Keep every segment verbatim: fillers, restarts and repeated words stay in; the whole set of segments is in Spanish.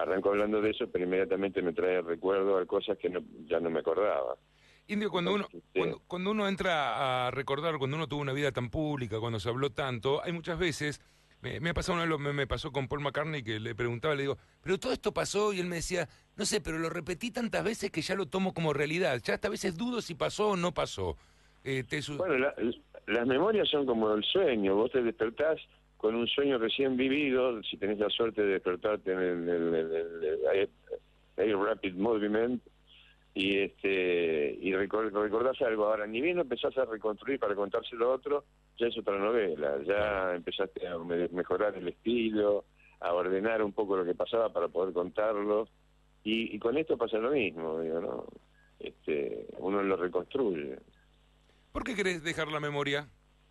arranco hablando de eso, pero inmediatamente me trae recuerdo a cosas que no, ya no me acordaba. Indio, cuando uno, Entonces, este, cuando, cuando uno entra a recordar, cuando uno tuvo una vida tan pública, cuando se habló tanto, hay muchas veces, me, me ha pasado una vez, lo- me, me pasó con Paul McCartney, que le preguntaba, le digo, pero todo esto pasó, y él me decía, no sé, pero lo repetí tantas veces que ya lo tomo como realidad, ya hasta a veces dudo si pasó o no pasó. Eh, te su- bueno, la- las memorias son como el sueño, vos te despertás con un sueño recién vivido, si tenés la suerte de despertarte en el, el- el- el- el Air Air Rapid Movement, y este y recor- recordás algo. Ahora, ni bien lo empezás a reconstruir para contárselo a otro, ya es otra novela, ya empezaste a me- mejorar el estilo, a ordenar un poco lo que pasaba para poder contarlo, y, y con esto pasa lo mismo, digo, ¿no? Este, uno lo reconstruye. ¿Por qué querés dejar la memoria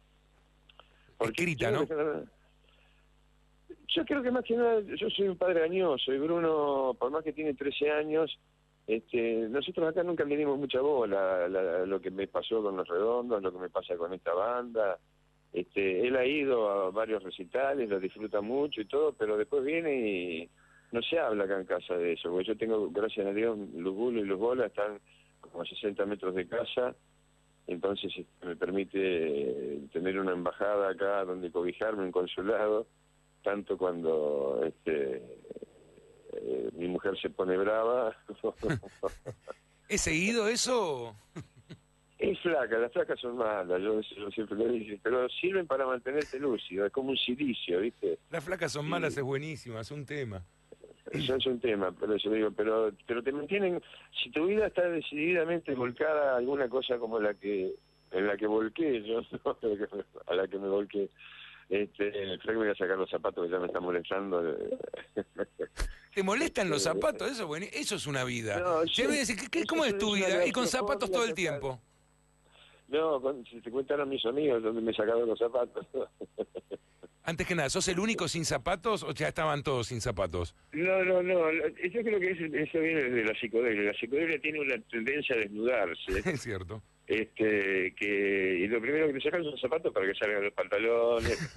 Porque escrita, quiero no? dejar- yo creo que más que nada, yo soy un padre añoso, y Bruno, por más que tiene trece años, este, nosotros acá nunca le dimos mucha bola a, la- a lo que me pasó con Los Redondos, lo que me pasa con esta banda. Este, él ha ido a varios recitales, lo disfruta mucho y todo, pero después viene y no se habla acá en casa de eso, porque yo tengo, gracias a Dios, Luz Bulo y Luz Bola están como a sesenta metros de casa, entonces este, me permite eh, tener una embajada acá donde cobijarme, un consulado, tanto cuando este eh, mi mujer se pone brava. ¿Es seguido eso? Es flaca, las flacas son malas, yo, yo siempre lo dije, pero sirven para mantenerte lúcido, es como un silicio, ¿viste? Las flacas son Y malas, es buenísima, es un tema. eso es un tema, pero eso digo, pero, pero te mantienen, si tu vida está decididamente volcada a alguna cosa como la que, en la que volqué, yo, ¿no? a la que me volqué, este, creo que voy a sacar los zapatos que ya me están molestando. ¿Te molestan los Este, zapatos? Eso, bueno, eso es una vida. no, Si yo, me dice, ¿qué, qué- eso ¿cómo es es tu una vida? Y con zapatos todo el claustrofobia total. tiempo. No, con- si te cuentan a mis amigos donde me sacaron los zapatos. Antes que nada, ¿sos el único sin zapatos o ya estaban todos sin zapatos? No, no, no, yo creo que eso, eso viene de la psicodelia. La psicodelia tiene una tendencia a desnudarse, Es cierto. este, que y lo primero que te sacan son los zapatos para que salgan los pantalones.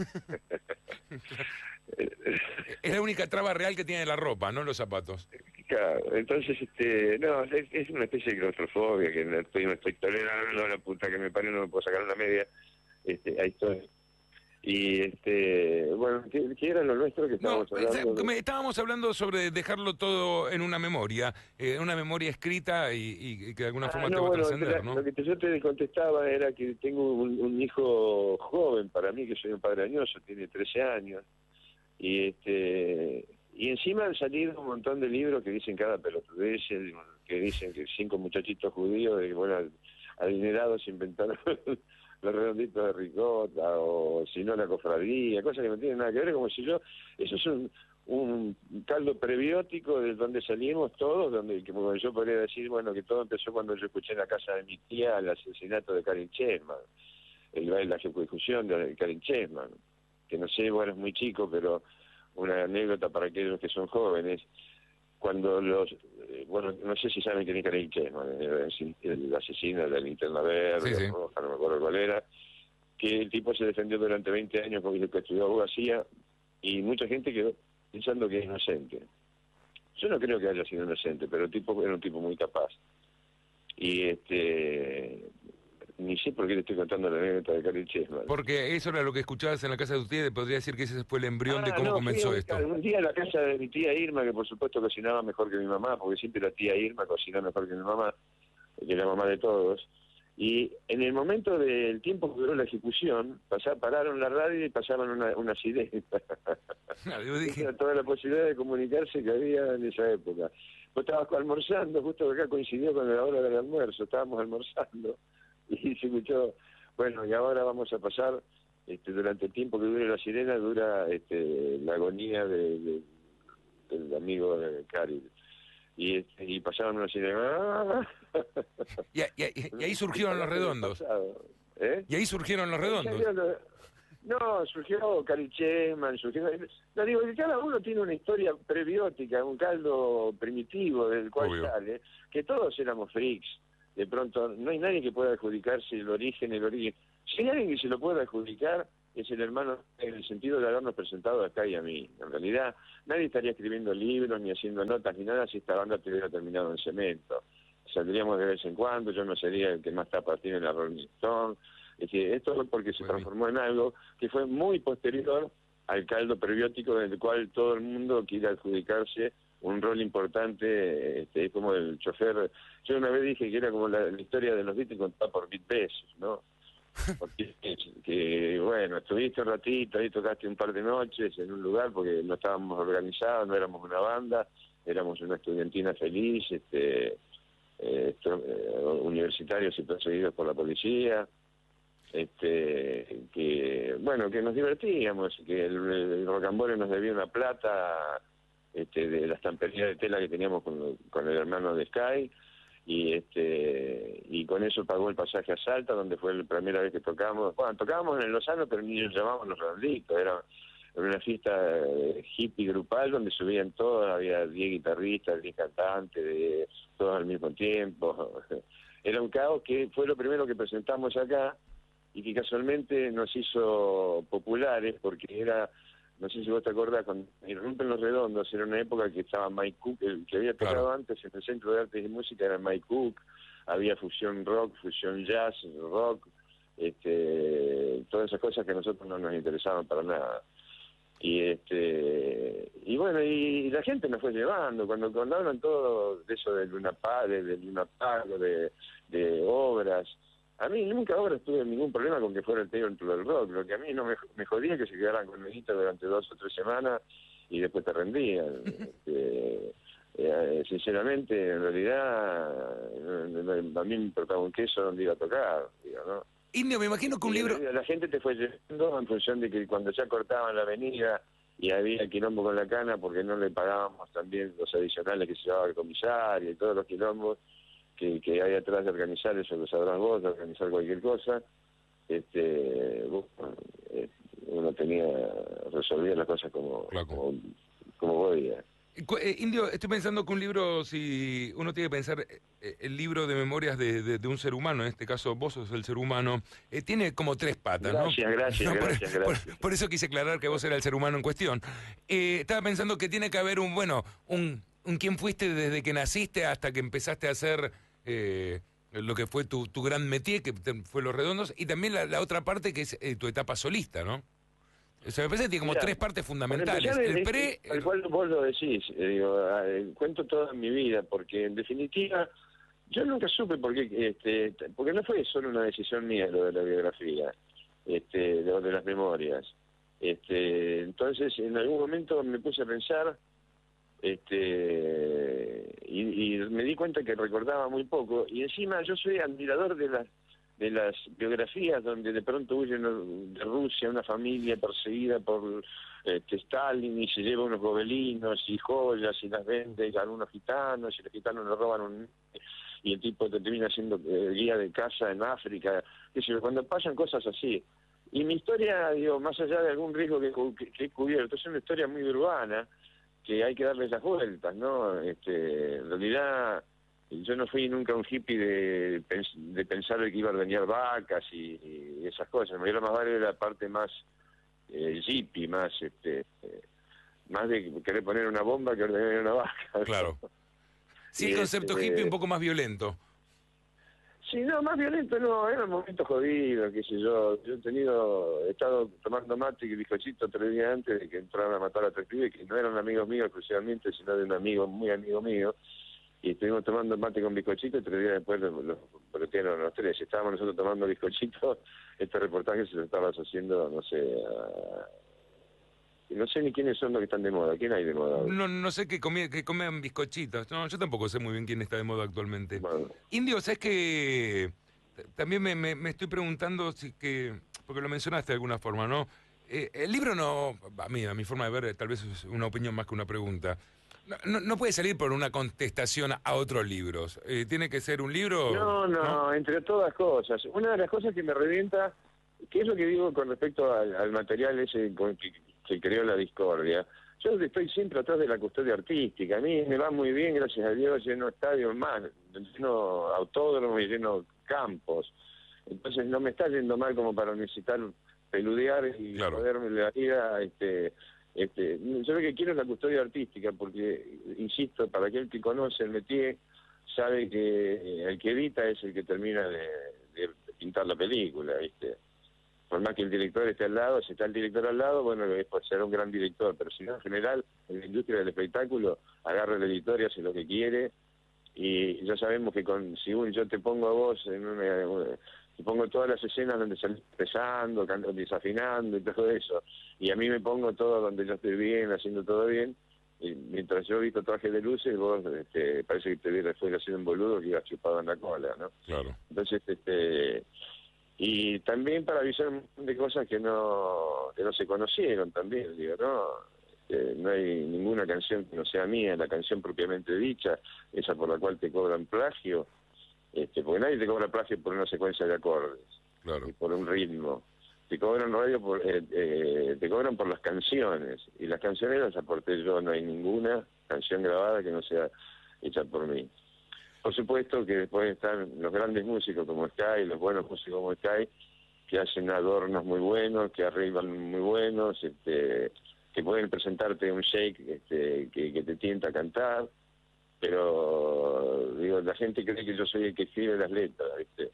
Es la única traba real que tiene la ropa, no los zapatos. Claro, entonces, este, no, es, es una especie de claustrofobia que no estoy, no estoy tolerando, la puta que me parió, no me puedo sacar una media, este, ahí estoy. Y, este, bueno, ¿qué, qué era lo nuestro que No, estábamos hablando? De... me- estábamos hablando sobre dejarlo todo en una memoria, eh, una memoria escrita y, y que de alguna Ah, forma te no, va a bueno, trascender, la- ¿no? lo que te- yo te contestaba era que tengo un, un hijo joven para mí, que soy un padre añoso, tiene trece años, y este y encima han salido un montón de libros que dicen cada pelotudez, que dicen que cinco muchachitos judíos, de, bueno, adinerados inventaron los redonditos de ricota, o si no la cofradía, cosas que no tienen nada que ver, como si yo, eso es un, un caldo prebiótico de donde salimos todos, donde que como yo podría decir, bueno, que todo empezó cuando yo escuché en la casa de mi tía el asesinato de Karin Chessman, el, la ejecución de Karin Chessman, que no sé, bueno, es muy chico, pero una anécdota para aquellos que son jóvenes, cuando los, eh, bueno, no sé si saben quién es Karin Chessman, el, el asesino de la linterna verde, Sí, sí. roja, no me acuerdo cuál era, que el tipo se defendió durante veinte años porque estudió abogacía, y mucha gente quedó pensando que es inocente. Yo no creo que haya sido inocente, pero el tipo era un tipo muy capaz. Y este ni sé por qué le estoy contando la anécdota de Karin Chessman. Porque eso era lo que escuchabas en la casa de tu tía, te podría decir que ese fue el embrión de Ah, cómo no, comenzó fui esto. un, un día a la casa de mi tía Irma, que por supuesto cocinaba mejor que mi mamá, porque siempre la tía Irma cocinó mejor que mi mamá, que es la mamá de todos. Y en el momento del tiempo que duró la ejecución, pasá, pararon la radio y pasaban una, una sirena. Yo dije, Era toda la posibilidad de comunicarse que había en esa época. Vos estabas almorzando, justo acá coincidió con la hora del almuerzo, estábamos almorzando, y se escuchó, bueno, y ahora vamos a pasar, este, durante el tiempo que dure la sirena, dura este, la agonía de, de- del amigo de Cari. Y, este, y pasaron una sirena. y, y- y ahí surgieron los redondos. ¿Eh? Y ahí surgieron los redondos. No, surgió Karin Chessman, surgió... No, digo que cada uno tiene una historia prebiótica, un caldo primitivo del cual Obvio. sale, que todos éramos freaks. De pronto, no hay nadie que pueda adjudicarse el origen, el origen. Si hay alguien que se lo pueda adjudicar, es el hermano en el sentido de habernos presentado acá y a mí. En realidad, nadie estaría escribiendo libros, ni haciendo notas, ni nada si esta banda tuviera terminado en cemento. Saldríamos de vez en cuando, yo no sería el que más tapas tiene en la Rolling Stone. Es decir, esto fue porque se transformó en algo que fue muy posterior al caldo prebiótico del cual todo el mundo quiere adjudicarse un rol importante, este, es como el chofer. Yo una vez dije que era como la, la historia de los Beatles contada por Pete Best, ¿no? Porque, que, bueno, estuviste un ratito, ahí tocaste un par de noches en un lugar porque no estábamos organizados, no éramos una banda, éramos una estudiantina feliz, este, eh, esto, eh, universitarios y perseguidos por la policía, este, que, bueno, que nos divertíamos, que el, el Rocambole nos debía una plata este, de la estampería de tela que teníamos con, con el hermano de Sky, y este y con eso pagó el pasaje a Salta, donde fue la primera vez que tocamos. Bueno, tocábamos en el Lozano, pero ni nos llamábamos Los Redonditos, era, era una fiesta hippie grupal donde subían todos, había diez guitarristas, diez cantantes, de, todos al mismo tiempo. Era un caos que fue lo primero que presentamos acá y que casualmente nos hizo populares porque era... No sé si vos te acordás, cuando Irrumpen los Redondos, era una época que estaba Mike Cook, el que había tocado claro. antes en el Centro de Artes y Música era Mike Cook, había fusión rock, fusión jazz, rock, este, todas esas cosas que a nosotros no nos interesaban para nada. Y este y bueno, y la gente nos fue llevando, cuando, cuando hablan todo de eso de Luna Park, de, de Luna Park, de, de obras. A mí nunca ahora tuve ningún problema con que fuera el Taylor del Rock. Lo que a mí no me, me jodía es que se quedaran con el guita durante dos o tres semanas y después te rendían. eh, eh, sinceramente, en realidad, eh, a mí me importaba un queso donde iba a tocar, digo, ¿no? Indio, me imagino que un y libro... La, la gente te fue llevando en función de que cuando ya cortaban la avenida y había quilombo con la cana porque no le pagábamos también los adicionales que se llevaba el comisario y todos los quilombos, Que, que hay atrás de organizar eso, lo sabrás vos, de organizar cualquier cosa, este, bueno, eh, uno tenía, resolvía las cosas como, claro. como, como podía. Eh, Indio, estoy pensando que un libro, si uno tiene que pensar, eh, el libro de memorias de, de, de un ser humano, en este caso vos sos el ser humano, eh, tiene como tres patas, gracias, ¿no? Gracias, no, gracias, por, gracias. Por, por eso quise aclarar que vos eras el ser humano en cuestión. Eh, estaba pensando que tiene que haber un, bueno, un, un quién fuiste desde que naciste hasta que empezaste a hacer... Eh, lo que fue tu, tu gran métier, que fue Los Redondos, y también la, la otra parte que es eh, tu etapa solista, ¿no? O sea, me parece que tiene como Mirá, tres partes fundamentales. El, el pre... Tal cual vos lo decís, eh, digo, eh, cuento toda mi vida, porque en definitiva yo nunca supe por qué, este, porque no fue solo una decisión mía lo de la biografía, este, de, de las memorias. Este, entonces, en algún momento me puse a pensar... este y, y me di cuenta que recordaba muy poco, y encima yo soy admirador de las de las biografías donde de pronto huyen de Rusia una familia perseguida por este, Stalin y se lleva unos gobelinos y joyas y las vende a algunos gitanos y los gitanos le roban un... y el tipo te termina siendo eh, guía de casa en África, qué sé yo, cuando pasan cosas así. Y mi historia, digo, más allá de algún riesgo que, que, que he cubierto, es una historia muy urbana, que hay que darles las vueltas, ¿no? Este, en realidad, yo no fui nunca un hippie de, de pensar que iba a ordeñar vacas y, y esas cosas. Me era más vale la parte más eh, hippie, más este, eh, más de querer poner una bomba que ordeñar una vaca. Claro. Sí, el concepto este, hippie un poco más violento. Sí, no, más violento no, era un momento jodido, qué sé yo. Yo he tenido, he estado tomando mate y bizcochito tres días antes de que entraran a matar a tres pibes, que no eran amigos míos exclusivamente, sino de un amigo, muy amigo mío. Y estuvimos tomando mate con bizcochito y tres días después los, los brotearon los tres. Estábamos nosotros tomando bizcochito, este reportaje se lo estabas haciendo, no sé, a... No sé ni quiénes son los que están de moda. ¿Quién hay de moda hoy? No, no sé que, comí, que comen bizcochitos. No, yo tampoco sé muy bien quién está de moda actualmente. Bueno. Indio, ¿sabes que también me, me, me estoy preguntando si que, porque lo mencionaste de alguna forma, ¿no? Eh, el libro no, a mí, a mi forma de ver, tal vez es una opinión más que una pregunta. No, no, no puede salir por una contestación a otros libros. Eh, ¿Tiene que ser un libro? No, no, no, entre todas cosas. Una de las cosas que me revienta, que es lo que digo con respecto al, al material ese con que que creó la discordia. Yo estoy siempre atrás de la custodia artística. A mí me va muy bien, gracias a Dios, lleno estadios más, lleno autódromos y lleno campos. Entonces no me está yendo mal como para necesitar peludear y Claro. joderme la vida. Este, este, yo lo que quiero es la custodia artística, porque, insisto, para aquel que conoce el métier, sabe que el que edita es el que termina de, de pintar la película, ¿viste? Por más que el director esté al lado, si está el director al lado, bueno, después será un gran director, pero si no, en general, en la industria del espectáculo, agarra el editor y hace lo que quiere, y ya sabemos que con si un, yo te pongo a vos en una, una- te pongo todas las escenas donde salís empezando, cantando, desafinando y todo eso, y a mí me pongo todo donde yo estoy bien, haciendo todo bien, y mientras yo he visto traje de luces, vos este, parece que te vieras fuera haciendo un boludo que ibas chupado en la cola, ¿no? Claro. Entonces, este... y también para avisar un montón de cosas que no que no se conocieron también, digo, ¿no? Eh, no hay ninguna canción que no sea mía, la canción propiamente dicha, esa por la cual te cobran plagio, este, porque nadie te cobra plagio por una secuencia de acordes, Claro. y por un ritmo. Te cobran radio por, eh, eh, te cobran por las canciones, y las canciones las aporté yo, no hay ninguna canción grabada que no sea hecha por mí. Por supuesto que después están los grandes músicos como Sky, los buenos músicos como Sky, que hacen adornos muy buenos, que arreglan muy buenos, este, que pueden presentarte un shake este, que, que te tienta a cantar, pero digo, la gente cree que yo soy el que escribe las letras, ¿viste?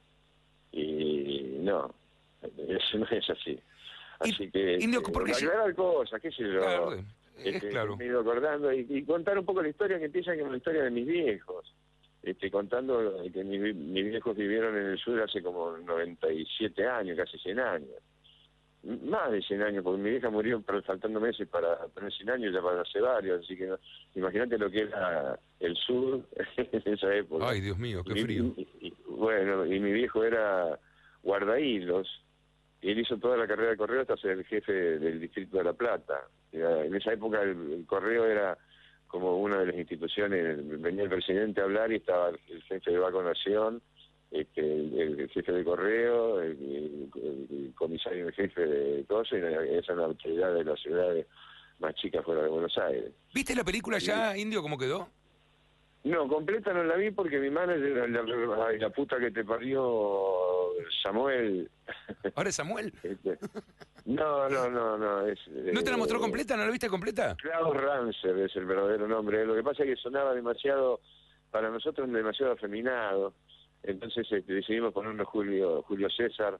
Y no, eso no es así. Así que, Indio, este, ¿por qué si- aclarar cosas, qué sé yo. Claro, es Este, claro. me he ido acordando y, y contar un poco la historia que empieza con la historia de mis viejos, este, contando que mi- mis viejos vivieron en el sur hace como noventa y siete años, casi cien años, M- más de cien años, porque mi vieja murió pero faltando meses para tener cien años, ya para hace varios, así que no, imagínate lo que era el sur en esa época. Ay, Dios mío, qué Y- frío. y- y- bueno, y mi viejo era guardahilos, y él hizo toda la carrera de correo hasta ser el jefe del distrito de La Plata. Era- en esa época el, el correo era como una de las instituciones, venía el presidente a hablar y estaba el, el jefe de Banco Nación, este, el, el jefe de correo, el, el- el comisario en jefe de cosas, y esa es la autoridad de las ciudades más chicas fuera de Buenos Aires. ¿Viste la película ya, Indio, cómo quedó? No, completa no la vi porque mi manager, la, la, ay, la puta que te parió, Samuel. ¿Ahora es Samuel? Este, no, no, no, no. Es, ¿No te la mostró eh, completa? ¿No la viste completa? Klaus Ranzer es el verdadero nombre. Lo que pasa es que sonaba demasiado, para nosotros demasiado afeminado. Entonces este, decidimos ponernos Julio Julio César.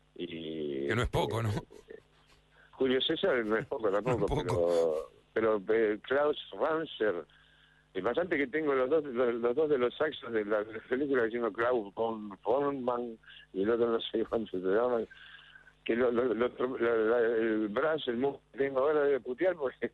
Y, Que no es poco, ¿no? eh, Julio César no es poco tampoco, No es poco. pero, pero eh, Klaus Ranzer. Es bastante que tengo los dos los, los dos de los saxos de la, de la película, diciendo Klaus von Forman y el otro no sé cuánto se llaman. Que lo, lo, lo, la, la, el brazo, el músculo que tengo ahora debe putear porque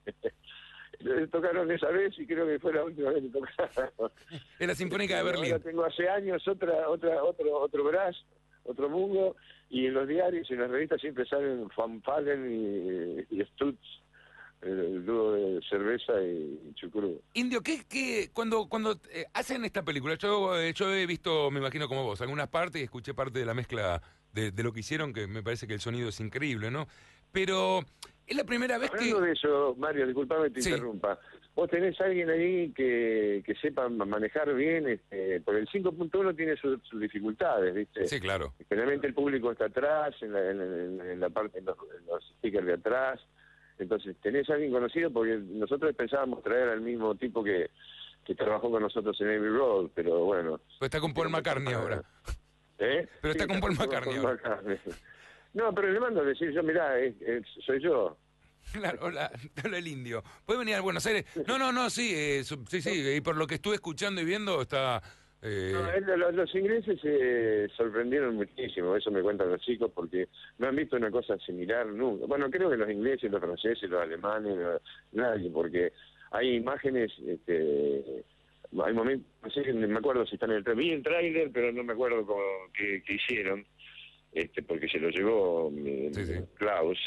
tocaron esa vez y creo que fue la última vez que tocaron. Es la Sinfónica de Berlín. Ahora tengo hace años otra otra otro otro brazo, otro mungo, y en los diarios y en las revistas siempre salen Van Palen y, y Stutz, el, el dúo de cerveza y chucrú. Indio, ¿qué, qué, cuando, cuando eh, hacen esta película, yo, eh, yo he visto, me imagino como vos, algunas partes y escuché parte de la mezcla de, de lo que hicieron, que me parece que el sonido es increíble, ¿no? Pero es la primera vez Hablando que... de eso, Mario, disculpame que te Sí. interrumpa. ¿Vos tenés alguien ahí que, que sepa manejar bien? Este, porque el cinco punto uno tiene sus, sus dificultades, ¿viste? Sí, claro. Generalmente el público está atrás, en la, en, en- en la parte, en los, en los speakers de atrás. Entonces, ¿tenés alguien conocido? Porque nosotros pensábamos traer al mismo tipo que, que trabajó con nosotros en Abbey Road, pero bueno. Pero está con Paul McCartney ahora. ¿Eh? Pero está con Paul con McCartney Paul ahora. McCartney. No, pero le mando a decir yo, mirá, es- es- soy yo. Claro, hola, hola el Indio. ¿Puede venir a Buenos Aires? No, no, no, sí, eh, su- sí, sí, y por lo que estuve escuchando y viendo está... eh, No, él- los, los ingleses se sorprendieron muchísimo, eso me cuentan los chicos, porque no han visto una cosa similar nunca. Bueno, creo que los ingleses, los franceses, los alemanes, no- nadie, porque hay imágenes, este, hay momentos, no sé, me acuerdo si están en el tráiler, vi el tráiler, pero no me acuerdo cómo, qué, qué hicieron, este, porque se lo llevó mi- Sí, sí. Klaus.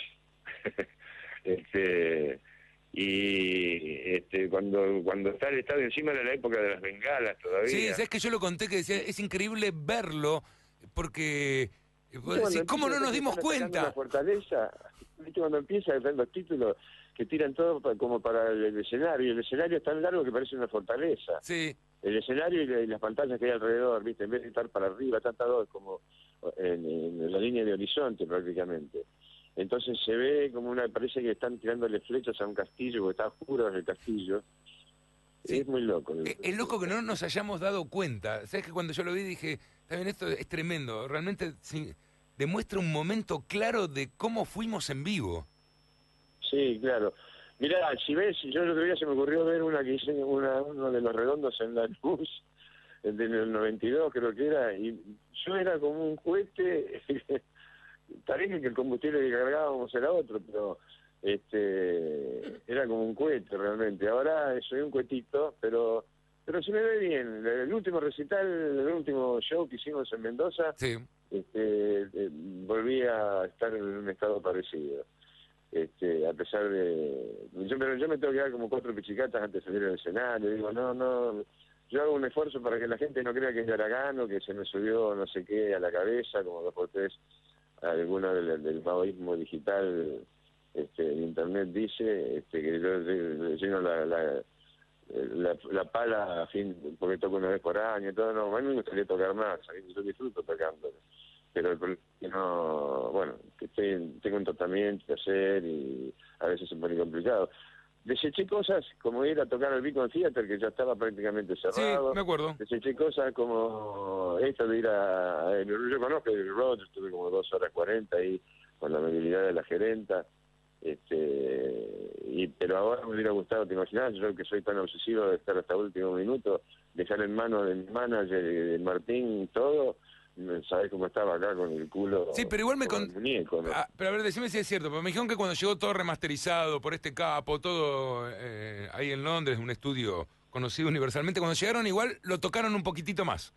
este y este cuando cuando está el estado encima de la época de las bengalas todavía. sí, sabes que yo lo conté que decía, es increíble verlo, porque... vos ¿Viste decís, cuando ¿cómo no empieza- nos dimos están atacando cuenta? La fortaleza, ¿viste cuando empieza a ver los títulos que tiran todo pa- como para el, el escenario? El escenario es tan largo que parece una fortaleza. Sí, El escenario y, la- y las pantallas que hay alrededor, ¿viste? En vez de estar para arriba, están todos como en, en la línea de horizonte prácticamente. entonces se ve como una, parece que están tirándole flechas a un castillo, porque está oscuro en el castillo. Sí. Es muy loco. Es, es loco que no nos hayamos dado cuenta. ¿Sabes que cuando yo lo vi dije, también esto es tremendo, realmente sí, demuestra un momento claro de cómo fuimos en vivo. Sí, claro. Mirá, si ves, yo el otro día se me ocurrió ver una que hice, una, uno de los redondos en la luz, el del noventa y dos creo que era, y yo era como un cohete, parece que el combustible que cargábamos era otro, pero este era como un cohete realmente. Ahora soy un cohetito, pero pero se me ve bien. El último recital, el último show que hicimos en Mendoza, Sí. este, eh, volví a estar en un estado parecido. Este, a pesar de... Yo, pero yo me tengo que dar como cuatro pichicatas antes de salir al escenario. Digo, no, no... Yo hago un esfuerzo para que la gente no crea que es de Aragano, que se me subió no sé qué a la cabeza, como dos por tres alguna del, del maoísmo digital este, en internet dice, este, que yo lleno la, la, la, la pala a fin, porque toco una vez por año y todo. No, a mí me gustaría tocar más, yo disfruto tocando. Pero el problema es que no, bueno, que estoy, tengo un tratamiento que hacer y a veces es muy complicado. Deseché cosas como ir a tocar al Beacon Theater, que ya estaba prácticamente cerrado. Sí, me acuerdo. Deseché cosas como esto de ir a... a yo conozco el Road, estuve como dos horas cuarenta ahí con la movilidad de la gerenta. este y Pero ahora me hubiera gustado, te imaginas, yo que soy tan obsesivo de estar hasta el último minuto, dejar en manos de mi manager, de Martín, todo... ¿Sabés cómo estaba acá con el culo? Sí, pero igual me con... muñeco, ¿no? Ah, pero a ver, decime si es cierto, porque me dijeron que cuando llegó todo remasterizado por este capo, todo eh, ahí en Londres, un estudio conocido universalmente, cuando llegaron igual lo tocaron un poquitito más.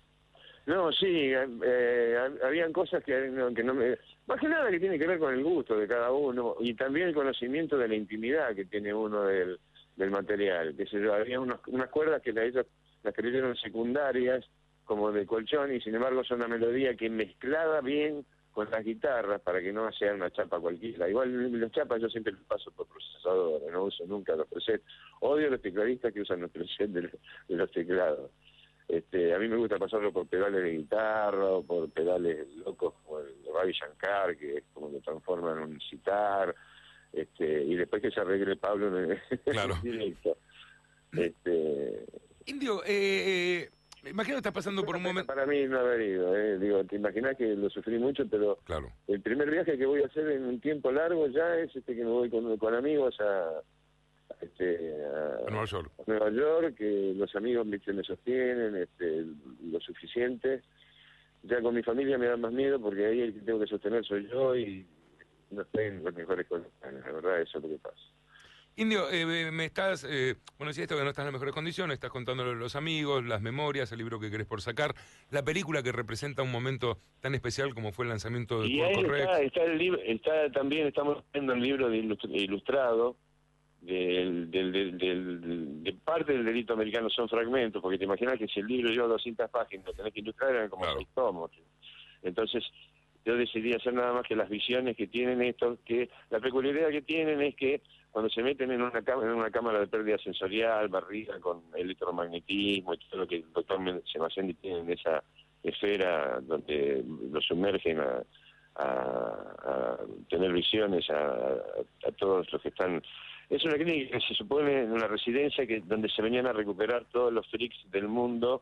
No, sí, eh, habían cosas que no, que no me... Más que nada que tiene que ver con el gusto de cada uno y también el conocimiento de la intimidad que tiene uno del, del material. Que sé yo, había unos, unas cuerdas que ellos las creyeron secundarias, como de colchón, y sin embargo son una melodía que mezclada bien con las guitarras para que no sea una chapa cualquiera. Igual los chapas yo siempre los paso por procesador, no uso nunca los presets. Odio los tecladistas que usan los presets de los, de los teclados. Este, a mí me gusta pasarlo por pedales de guitarra o por pedales locos como el de Ravi Shankar, que es como lo transforman en un sitar, este, y después que se arregle Pablo en el Claro. directo. Este, Indio, eh... eh imagino que estás pasando por un momento... Para mí no haber ido, eh. Digo, te imaginas que lo sufrí mucho, pero claro. El primer viaje que voy a hacer en un tiempo largo ya es este que me voy con, con amigos a, este, a, a Nueva York. A Nueva York, que los amigos me, me sostienen este, lo suficiente. Ya con mi familia me da más miedo porque ahí el que tengo que sostener soy yo y no estoy en las mejores condiciones, la verdad, eso es lo que pasa. Indio, eh, me estás, eh, bueno, decía esto que no estás en las mejores condiciones, estás contándolo a los amigos, las memorias, el libro que querés por sacar, la película que representa un momento tan especial como fue el lanzamiento de Y Porco ahí Rex. está, está el libro, está también estamos viendo el libro de ilustrado del, del, del, del, de parte del delito americano, son fragmentos, porque te imaginas que si el libro lleva doscientas páginas, lo tenés que ilustrar, eran como claro. seis tomos. Entonces yo decidí hacer nada más que las visiones que tienen estos, que la peculiaridad que tienen es que cuando se meten en una cámara, en una cámara de pérdida sensorial, barriga con electromagnetismo y todo lo que el doctor Semacendi tiene en esa esfera donde lo sumergen a, a, a tener visiones a, a, a todos los que están... Es una clínica que se supone en una residencia que donde se venían a recuperar todos los freaks del mundo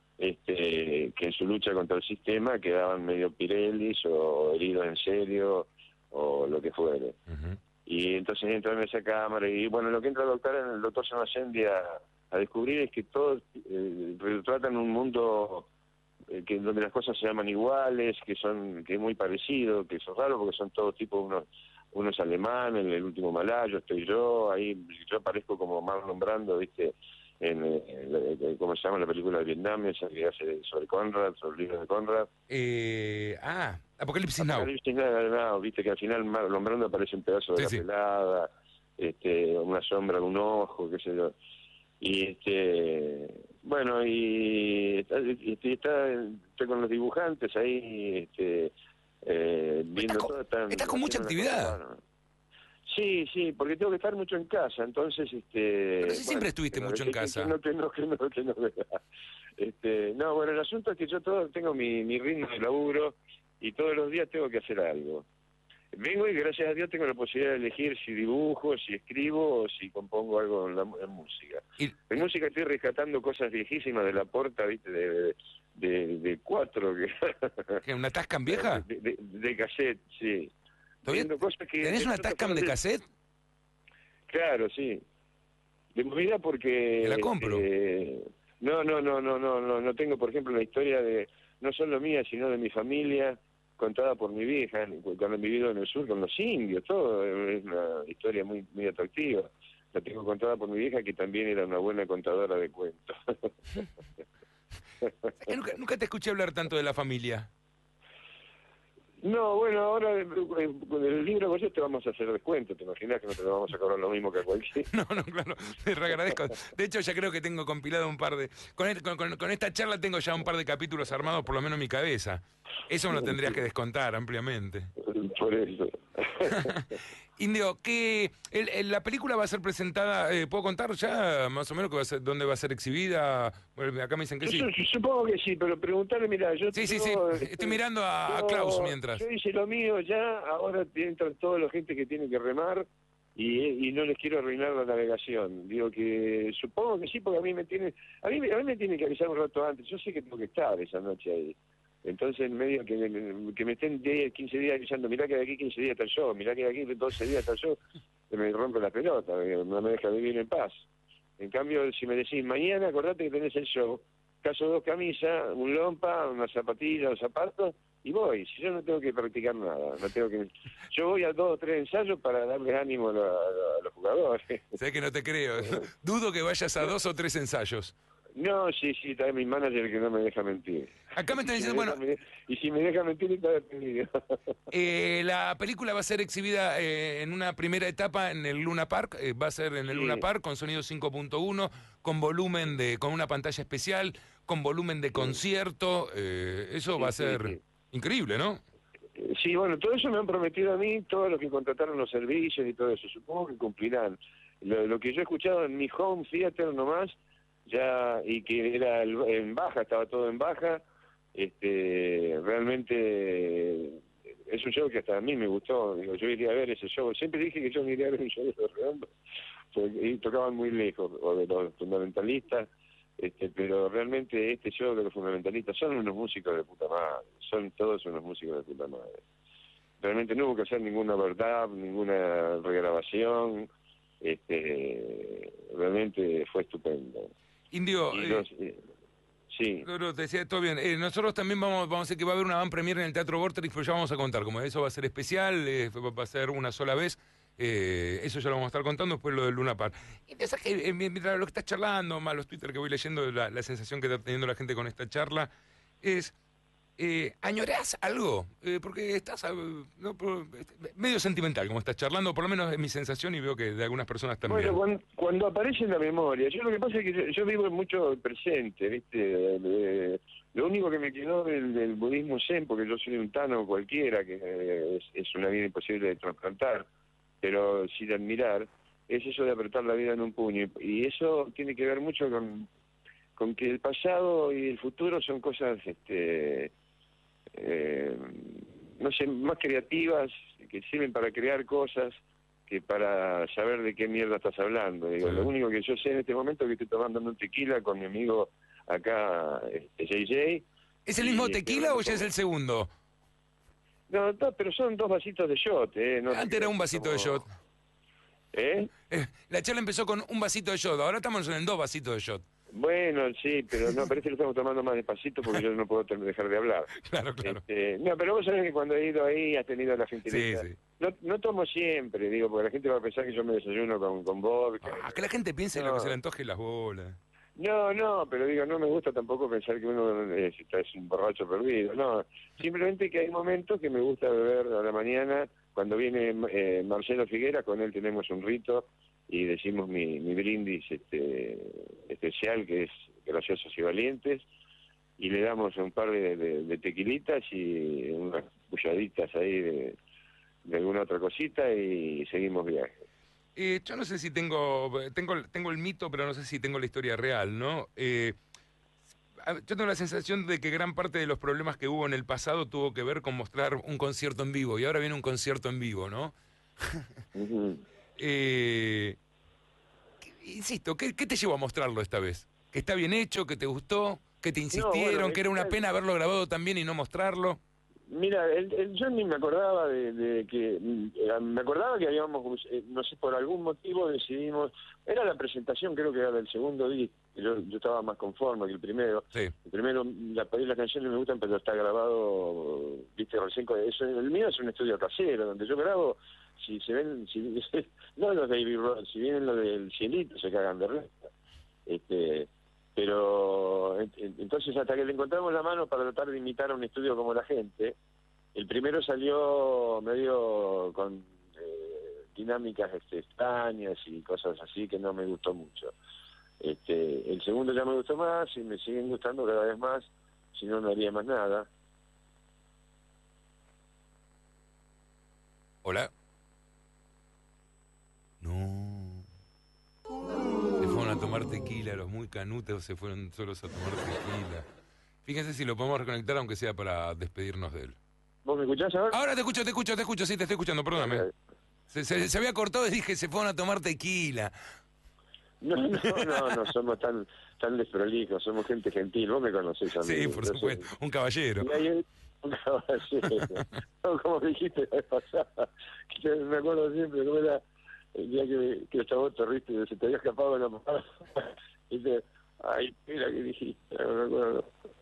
este, que en su lucha contra el sistema quedaban medio pirelis o heridos en serio o lo que fuere. Uh-huh. Y entonces entran en esa cámara y bueno, lo que entra el doctor, el doctor Semacendi a, a descubrir es que todos eh, retratan un mundo eh, que donde las cosas se llaman iguales, que son que es muy parecido, que son raros porque son todos tipos, unos unos alemanes, el último malayo, estoy yo, ahí yo aparezco como Marlon Brando, viste, en, en, en ¿cómo se llama la película de Vietnam, esa que hace sobre Conrad, sobre el libro de Conrad? Eh, ah, Apocalipsis Now. Apocalipsis Now, viste que al final Marlon Brando aparece un pedazo de sí, la sí. pelada, este, una sombra de un ojo, qué sé yo. Y este, bueno, y está, está, estoy con los dibujantes ahí, este, eh, viendo estás todo. Están, estás con mucha actividad. Cosa, sí, sí, porque tengo que estar mucho en casa, entonces, este... Pero si bueno, siempre estuviste mucho que, en casa. Que no, que no, que no, que no, este, no, bueno, el asunto es que yo todo tengo mi, mi ritmo de laburo y todos los días tengo que hacer algo. Vengo y gracias a Dios tengo la posibilidad de elegir si dibujo, si escribo o si compongo algo en, la, en música. Y, En música estoy rescatando cosas viejísimas de la porta, ¿viste? De, de, de cuatro. Que ¿qué, ¿Una Tascam vieja? De, de, de cassette, sí. ¿Todavía Viendo cosas que, ¿Tenés que una no Tascam de te- cassette? Claro, sí. De movida porque... Te la compro. eh, no, no, no, no, no, no, no tengo, por ejemplo, la historia de, no solo mía, sino de mi familia, contada por mi vieja, cuando he vivido en el sur con los indios, todo, es una historia muy, muy atractiva. La tengo contada por mi vieja, que también era una buena contadora de cuentos. Es que nunca, nunca te escuché hablar tanto de la familia. No, bueno, ahora eh, con el libro con eso te vamos a hacer descuento, te imaginas que no te lo vamos a cobrar lo mismo que a cualquiera. No, no, claro, te reagradezco. De hecho, ya creo que tengo compilado un par de... Con, el- con, con- con esta charla tengo ya un par de capítulos armados, por lo menos en mi cabeza. Eso me lo tendrías que descontar ampliamente. Por eso. Indio, que el- el- la película va a ser presentada, eh, ¿puedo contar ya más o menos que va a ser, dónde va a ser exhibida? Bueno, acá me dicen que Yo, sí. su- supongo que sí, pero preguntarle, mira, yo... Sí, sí, sí. yo, Estoy mirando a, a yo- Klaus mientras. Yo hice lo mío ya, ahora entran toda la gente que tiene que remar y, y no les quiero arruinar la navegación. Digo que supongo que sí, porque a mí me tiene, a mí, a mí me tiene que avisar un rato antes. Yo sé que tengo que estar esa noche ahí. Entonces, medio que, que me estén diez, quince días avisando, mirá que de aquí quince días está yo, mirá que de aquí doce días está yo, que me rompe la pelota, no me deja vivir en paz. En cambio, si me decís, mañana acordate que tenés el show, caso dos camisas, un lompa, una zapatilla, un zapato, y voy. Si yo no tengo que practicar nada, no tengo que... Yo voy a dos o tres ensayos para darle ánimo a, la- a los jugadores. Sé que no te creo. Dudo que vayas a dos o tres ensayos. No, sí, sí, está mi manager que no me deja mentir. Acá me están Y si diciendo, me bueno, deja- y si me deja mentir, está detenido. eh, la película va a ser exhibida eh, en una primera etapa en el Luna Park, eh, va a ser en el Sí. Luna Park con sonido cinco punto uno, con volumen de, con una pantalla especial, con volumen de concierto, eh, eso Sí, va a sí, ser sí. increíble, ¿no? Eh, Sí, bueno, todo eso me han prometido a mí, todos los que contrataron los servicios y todo eso. Supongo que cumplirán. Lo, lo que yo he escuchado en mi home theater nomás, ya, y que era el- en baja, estaba todo en baja, este, realmente es un show que hasta a mí me gustó. Digo, yo iría a ver ese show. Siempre dije que yo no iría a ver un show de los redondos, porque y tocaban muy lejos, o de los fundamentalistas. Este, pero realmente este show de los fundamentalistas son unos músicos de puta madre, son todos unos músicos de puta madre. Realmente no hubo que hacer ninguna verdad, ninguna regrabación, este, realmente fue estupendo. Indio, Y eh, los, eh, sí, no, no, te decía, todo bien. Eh, nosotros también vamos, vamos a decir que va a haber una van premier en el Teatro Vorterix, pero ya vamos a contar, como eso va a ser especial, eh, va va a ser una sola vez. Eh, eso ya lo vamos a estar contando, después lo del Luna Park. Y te sabes que eh, mientras lo que estás charlando, más los Twitter que voy leyendo, la, la sensación que está teniendo la gente con esta charla es, eh, ¿añorás algo? Eh, porque estás ah, no, por- medio sentimental como estás charlando, por lo menos es mi sensación y veo que de algunas personas también. bueno, cuando, cuando aparece en la memoria, yo lo que pasa es que yo, yo vivo mucho el presente, ¿viste? Eh, lo único que me quedó del, del budismo zen, porque yo soy un tano cualquiera, que eh, es, es una vida imposible de trasplantar, pero sin admirar, es eso de apretar la vida en un puño. Y eso tiene que ver mucho con, con que el pasado y el futuro son cosas, este, eh, no sé, más creativas, que sirven para crear cosas que para saber de qué mierda estás hablando. Digo, Sí. lo único que yo sé en este momento es que estoy tomando un tequila con mi amigo acá, este, J J. ¿Es el y, mismo este, tequila o ya es como- el segundo? No, no, pero son dos vasitos de shot, ¿eh? No te Antes era creas un que vasito de somos- shot. ¿Eh? Eh, la charla empezó con un vasito de shot, ahora estamos en dos vasitos de shot. Bueno, sí, pero no, parece que lo estamos tomando más despacito porque yo no puedo ter- dejar de hablar. Claro, claro. Este, no, pero vos sabés que cuando he ido ahí has tenido la gentileza. Sí, sí. No, no tomo siempre, digo, porque la gente va a pensar que yo me desayuno con, con vodka. Ah, que la gente piense lo No. que se le antoje las bolas. No, no, pero digo, no me gusta tampoco pensar que uno es, es un borracho perdido, no. Simplemente que hay momentos que me gusta beber a la mañana, cuando viene eh, Marcelo Figuera, con él tenemos un rito y decimos mi, mi brindis este, especial, que es graciosos y valientes, y le damos un par de, de, de tequilitas y unas pulladitas ahí de, de alguna otra cosita y seguimos viaje. Eh, yo no sé si tengo, tengo, tengo el mito, pero no sé si tengo la historia real, ¿no? Eh, a- yo tengo la sensación de que gran parte de los problemas que hubo en el pasado tuvo que ver con mostrar un concierto en vivo, y ahora viene un concierto en vivo, ¿no? Ujú. Eh, que- insisto, ¿qué, qué te llevó a mostrarlo esta vez? ¿Que está bien hecho, que te gustó, que te No, bueno, insistieron, que era una el- pena haberlo grabado también y no mostrarlo? mira, el, el- yo ni me acordaba de, de que, mm, eh, me acordaba que habíamos, eh, no sé, por algún motivo decidimos, era la presentación, creo que era del segundo disco, yo, yo estaba más conforme que el primero. Sí, El primero, la, por ahí las canciones me gustan, pero está grabado, viste, recién, con- eso, el mío es un estudio casero, donde yo grabo, si se ven, si, no los de Abbey Road, si vienen los del Cielito, se cagan de risa. Este, pero en- en- entonces hasta que le encontramos la mano para tratar de imitar a un estudio como la gente, el primero salió medio con eh, dinámicas este, extrañas y cosas así que no me gustó mucho. Este, el segundo ya me gustó más y me siguen gustando cada vez más, si no, no haría más nada. ¿hola? No. Se fueron a tomar tequila, los muy canutos se fueron solos a tomar tequila. Fíjense si lo podemos reconectar, aunque sea para despedirnos de él. ¿Vos me escuchás ahora? Ahora te escucho, te escucho, te escucho, sí, te estoy escuchando, perdóname. Se, se- se había cortado y dije, se fueron a tomar tequila. No, no, no, no somos tan tan desprolijos, somos gente gentil, vos me conocés a mí. Sí, por yo soy- supuesto, un caballero. Y hay un un caballero, no, como dijiste la vez pasada, que yo me acuerdo siempre, ¿cómo era el día que, que estaba vos te riste, se te había escapado de la mamá? Y dice, ay, mira que dijiste, no me acuerdo.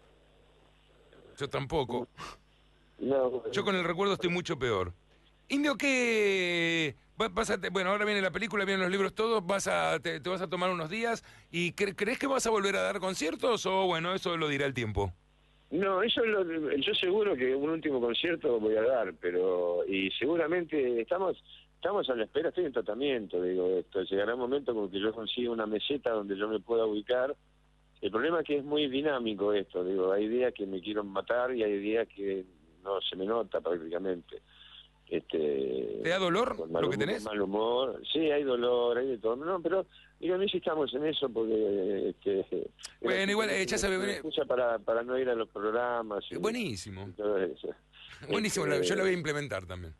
Yo tampoco. No, Yo con el recuerdo estoy mucho peor. Indio, ¿qué? Va- vas a te- bueno, ahora viene la película, vienen los libros todos, vas a, te, te vas a tomar unos días y cre- ¿crees que vas a volver a dar conciertos o bueno, eso lo dirá el tiempo? no, eso es lo, yo seguro que un último concierto voy a dar, pero y seguramente estamos estamos a la espera, estoy en tratamiento, digo, esto llegará un momento como que yo consiga una meseta donde yo me pueda ubicar. El problema es que es muy dinámico esto, digo, hay días que me quiero matar y hay días que no se me nota prácticamente. Este, ¿Te da dolor con mal lo que humor, tenés? mal humor, sí, hay dolor, hay de todo, no, pero digo, no estamos en eso porque este, Bueno, igual, eh, ya sabe, me viene- escucha para para no ir a los programas y, Buenísimo, y todo eso. buenísimo, Este, yo lo voy a implementar también.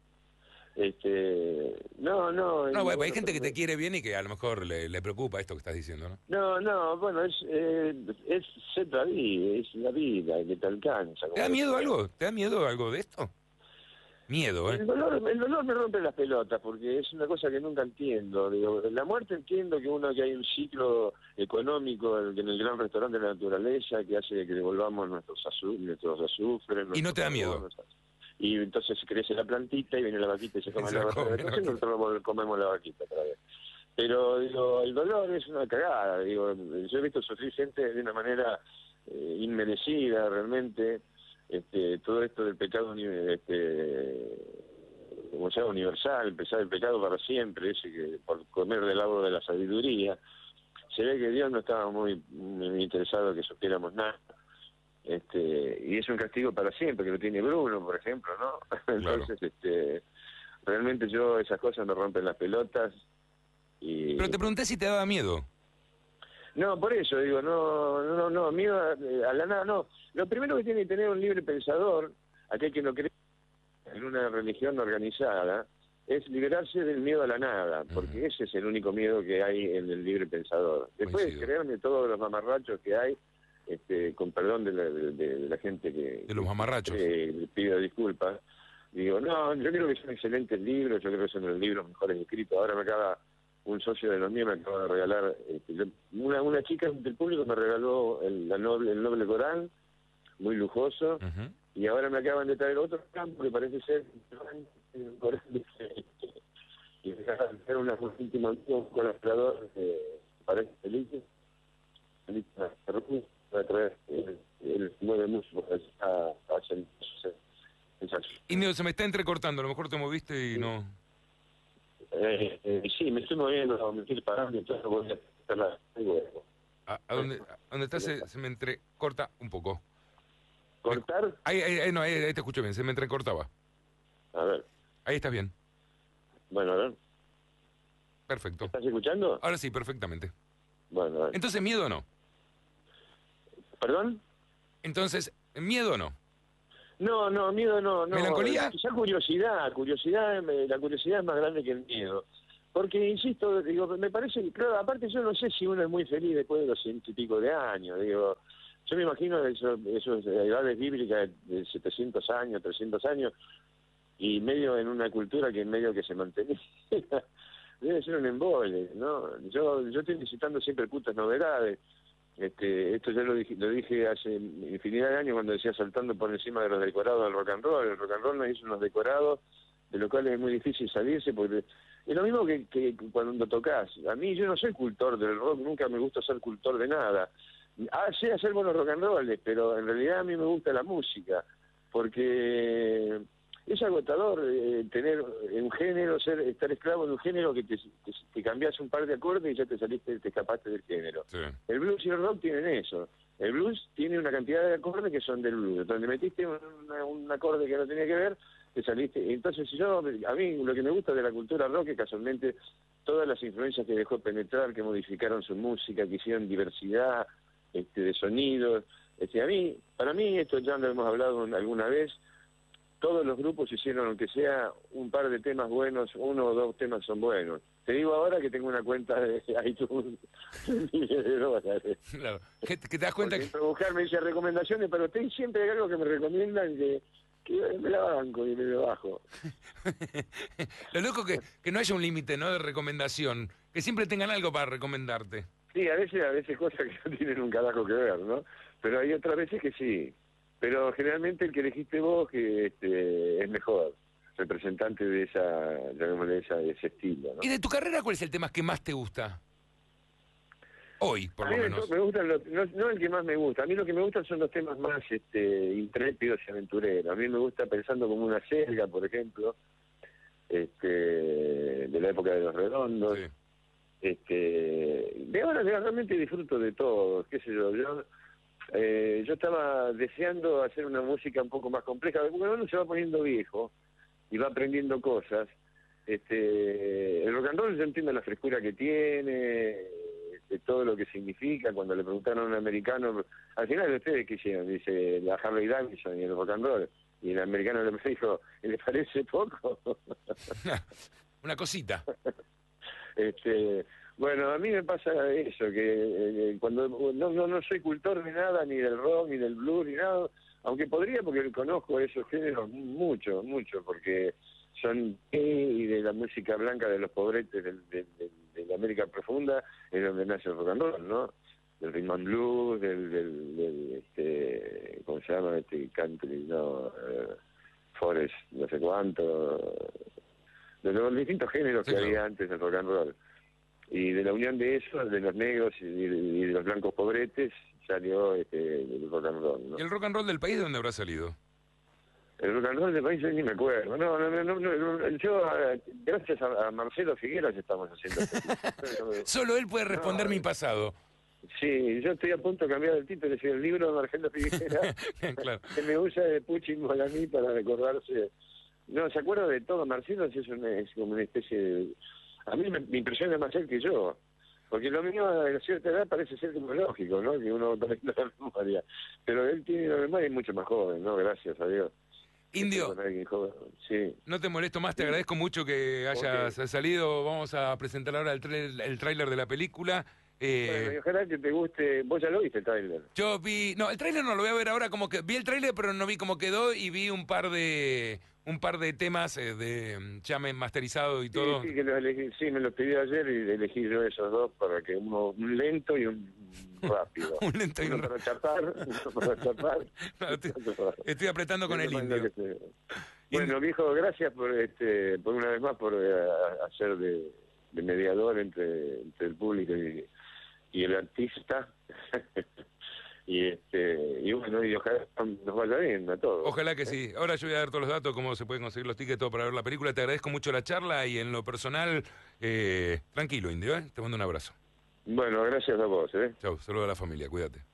este, no, no, No, y bueno, hay bueno, gente que pero- te quiere bien y que a lo mejor le, le preocupa esto que estás diciendo, ¿no? no, no, bueno, es eh, es ser la vida, es la vida que te alcanza. ¿Te da como miedo decía. algo? ¿Te da miedo algo de esto? Miedo, ¿eh? El dolor, el dolor me rompe las pelotas porque es una cosa que nunca entiendo. Digo, la muerte entiendo que uno que hay un ciclo económico en en el gran restaurante de la naturaleza que hace que devolvamos nuestros, azu- nuestros azufres. ¿Y no nuestros te da miedo? carbonos. Y entonces crece la plantita y viene la vaquita y se come Se la la vaquita. come la Entonces vaquita. nosotros comemos la vaquita otra vez. Pero digo, el dolor es una cagada. Digo, yo he visto sufrir gente de una manera eh, inmerecida realmente. Este, todo esto del pecado uni- este, como sea universal, empezar el pecado para siempre, ese que por comer del agua de la sabiduría, se ve que Dios no estaba muy, muy interesado en que supiéramos nada. Este, y es un castigo para siempre, que lo tiene Bruno, por ejemplo, ¿no? Entonces, este, realmente yo esas cosas me rompen las pelotas. Y Pero te pregunté si te daba miedo. no, por eso digo, no, no, no, miedo a, a la nada, no. Lo primero que tiene que tener un libre pensador, aquel que no cree en una religión organizada, es liberarse del miedo a la nada, porque Ujú. ese es el único miedo que hay en el libre pensador. Después, Coincido. creerme todos los mamarrachos que hay, este, con perdón de la, de, de la gente que, De los mamarrachos. que le pido disculpas, digo, no, yo creo que son excelentes libros, yo creo que son los libros mejores escritos. Ahora me acaba, un socio de los míos me acaba de regalar, este, yo- una, una chica del público me regaló el, la noble, el Noble Corán, muy lujoso, Ujú. y ahora me acaban de traer otro campo que parece ser un Corán diferente. Y me acaban de hacer una última un colaborador que parece feliz, feliz va a traer el, el nueve músicos a, a hacer esas. Indio, se me está entrecortando, a lo mejor te moviste y Sí. no... Eh, eh, sí, me estoy moviendo, me estoy parando, entonces voy a hacer la... ¿A, a dónde, a dónde estás? Se, se me entrecorta un poco. ¿Cortar? Ahí, ahí, ahí, no, ahí, ahí te escucho bien, se me entrecortaba. A ver, Ahí estás bien. bueno, a ver. Perfecto. ¿Estás escuchando? Ahora sí, perfectamente. Bueno, a ver. Entonces, ¿miedo o no? ¿Perdón? Entonces, ¿miedo o no? No, no, miedo no, no. ¿Melancolía? Quizá curiosidad, curiosidad, me- la curiosidad es más grande que el miedo. Porque, insisto, digo, me parece que, claro, aparte yo no sé si uno es muy feliz después de los ciento y pico de años, digo, yo me imagino eso, esos edades bíblicas de setecientos años, trescientos años, y medio en una cultura que en medio que se mantenía, debe ser un embole, ¿no? Yo, yo estoy visitando siempre putas novedades. Este, esto ya lo dije, lo dije hace infinidad de años cuando decía saltando por encima de los decorados del rock and roll. El rock and roll nos hizo unos decorados de los cuales es muy difícil salirse porque es lo mismo que, que cuando tocas. A mí yo no soy cultor del rock, nunca me gusta ser cultor de nada. Ah, sé hacer buenos rock and rolls, pero en realidad a mí me gusta la música porque es agotador eh, tener un género, ser estar esclavo de un género que te, te, te cambias un par de acordes y ya te saliste, te escapaste del género. Sí. El blues y el rock tienen eso. El blues tiene una cantidad de acordes que son del blues. Donde metiste una, un acorde que no tenía que ver, te saliste. Entonces, yo, a mí lo que me gusta de la cultura rock es casualmente todas las influencias que dejó penetrar, que modificaron su música, que hicieron diversidad este, de sonidos. Este, a mí, para mí, esto ya lo hemos hablado alguna vez, todos los grupos hicieron, aunque sea un par de temas buenos, uno o dos temas son buenos. Te digo ahora que tengo una cuenta de iTunes de dólares. Claro. ¿Qué, qué te das cuenta? Porque Que... buscar me dice recomendaciones, pero usted siempre hay algo que me recomiendan que, que me la banco y me lo bajo. Lo loco que, que no haya un límite, ¿no? De recomendación. Que siempre tengan algo para recomendarte. Sí, a veces, a veces cosas que no tienen un carajo que ver, ¿no? Pero hay otras veces que sí. Pero generalmente el que elegiste vos que este, es mejor, representante de esa, llamémosle esa, de ese estilo, ¿no? ¿Y de tu carrera cuál es el tema que más te gusta? Hoy, por A lo mí menos. me gustan los- no, no el que más me gusta, a mí lo que me gustan son los temas más este, intrépidos y aventureros. A mí me gusta pensando como una selga, por ejemplo, este, de la época de los Redondos. Sí. Este, de ahora de- realmente disfruto de todo, qué sé yo, yo eh, yo estaba deseando hacer una música un poco más compleja, porque uno se va poniendo viejo y va aprendiendo cosas. Este, el rock and roll yo entiendo la frescura que tiene, este, todo lo que significa. Cuando le preguntaron a un americano, al final ustedes qué hicieron, dice la Harley Davidson y el rock and roll, y el americano le dijo, ¿le parece poco? Una cosita. Este, bueno, a mí me pasa eso, que eh, cuando no, no, no soy cultor de nada, ni del rock, ni del blues, ni nada, aunque podría porque conozco esos géneros mucho, mucho, porque son y de la música blanca de los pobretes del- del- del- de, la América profunda, es donde nace el rock and roll, ¿no? Del rhythm and blues, del, del, del este, ¿cómo se llama? Este country, no, eh, forest, no sé cuánto, de los distintos géneros Sí, que claro. había antes del rock and roll. Y de la unión de eso, de los negros y de, y de los blancos pobretes, salió este, el rock and roll, ¿no? ¿Y el rock and roll del país de dónde habrá salido? El rock and roll del país yo ni me acuerdo. No, no, no, no, no, yo, eh, gracias a, a Marcelo Figueras estamos haciendo esto. Solo él puede responder No, mi pasado. Sí, yo estoy a punto de cambiar el título, es el libro de Marcelo Figueras, Claro. que me usa de Pucci Guaraní para recordarse. No, se acuerda de todo. Marcelo es, una, es como una especie de... A mí me, me impresiona más él que yo, porque lo mío a cierta edad parece ser como lógico, ¿no? Que uno tenga la memoria. Pero él tiene la memoria y es mucho más joven, ¿no? Gracias a Dios. Indio, Con alguien joven. Sí. no te molesto más, te agradezco mucho que hayas salido. Vamos a presentar ahora el, tra- el tráiler de la película. Eh, Bueno, y ojalá que te guste. Vos ya lo viste, Tyler. yo vi, no, el tráiler no lo voy a ver ahora, como que vi el tráiler pero no vi cómo quedó y vi un par de un par de temas eh, de mm, ya me masterizado y todo. Sí, sí, que los elegí, sí, me los pidió ayer y elegí yo esos dos para que uno un lento y un rápido. Un lento y uno un para chapar, uno para chapar. No, estoy, estoy apretando con el Menos mal indio. que se- Bueno, viejo, gracias por este, por una vez más por eh, hacer de, de mediador entre, entre el público y, y el artista. y este y bueno, y ojalá nos vaya bien a todos. Ojalá que sí. Ahora yo voy a dar todos los datos, cómo se pueden conseguir los tickets todo para ver la película. Te agradezco mucho la charla y en lo personal, eh, tranquilo, Indio, ¿eh? Te mando un abrazo. Bueno, gracias a vos, ¿eh? Chau, saludos a la familia, cuídate.